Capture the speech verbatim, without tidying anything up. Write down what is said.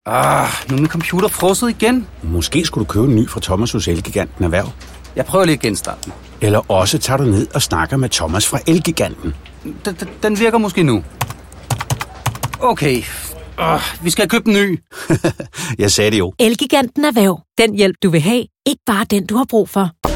Ah, nu er min computer frosset igen. Måske skulle du købe en ny fra Thomas hos Elgiganten Erhverv. Jeg prøver lige at genstarte den. Eller også tager du ned og snakker med Thomas fra Elgiganten. Den, den virker måske nu. Okay. Uh, vi skal købe en ny. Jeg sagde det jo. Elgiganten Erhverv. Den hjælp, du vil have. Ikke bare den, du har brug for.